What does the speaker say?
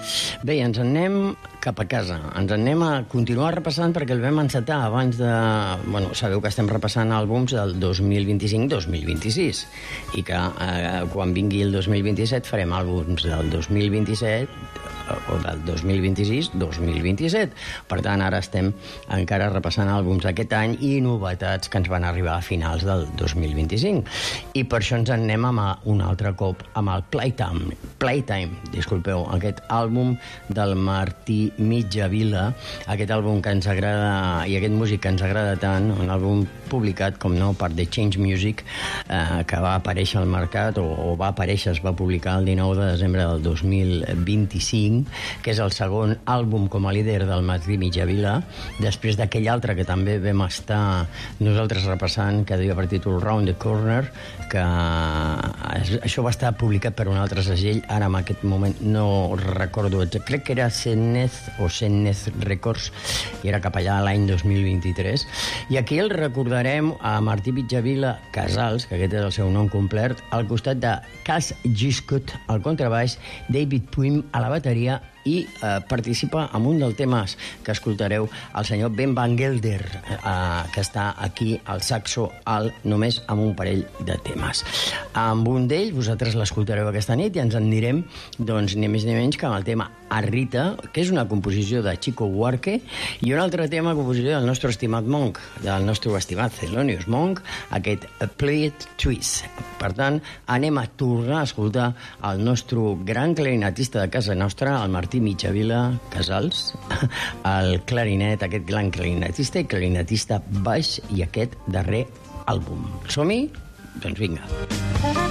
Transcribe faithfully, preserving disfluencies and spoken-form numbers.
Bé, ens en anem cap a casa. Ens en anem a continuar repassant perquè el vam encetar abans de... Bueno, sabeu que estem repassant àlbums del dos mil vint-i-cinc dos mil vint-i-sis i que eh, quan vingui el dos mil vint-i-set farem àlbums del dos mil vint-i-set o del dos mil vint-i-sis dos mil vint-i-set. Per tant, ara estem encara repassant àlbums d'aquest any i novetats que ens van arribar a finals del dos mil vint-i-cinc. I per això ens en anem amb un altre cop amb el Playtime. Playtime, disculpeu, aquest àlbum del Martí Mitjavila, aquest àlbum que ens agrada i aquest músic que ens agrada tant, un àlbum publicat, com no, per The Change Music, eh, que va aparèixer al mercat, o, o va aparèixer, es va publicar el dinou de desembre del dos mil vint-i-cinc, que és el segon àlbum com a líder del Martí Mitjavila, després d'aquell altre que també vam estar nosaltres repassant, que deia per títol Round the Corner, que això va estar publicat per un altre segell, ara en aquest moment no recordo, crec que era Sennez o Sennez Records, i era cap allà l'any dos mil vint-i-tres. I aquí el recordarem a Martí Mitjavila Casals, que aquest és el seu nom complet, al costat de Cas Giscut al contrabaix, David Puim a la bateria i eh, participa en un dels temes que escoltareu el senyor Ben Van Gelder, eh, que està aquí al saxo alt, només amb un parell de temes. Amb un d'ells, vosaltres l'escoltareu aquesta nit i ens en direm, doncs, ni més ni menys que amb el tema Arrita, que és una composició de Chico Buarque, i un altre tema, composició del nostre estimat Monk, del nostre estimat Thelonious Monk, aquest Play It Twist. Per tant, anem a tornar a escoltar el nostre gran clarinetista de casa nostra, el Martí Mitjavila Casals, el clarinet, aquest gran clarinetista i clarinetista baix, i aquest darrer àlbum. Som-hi? Doncs vinga.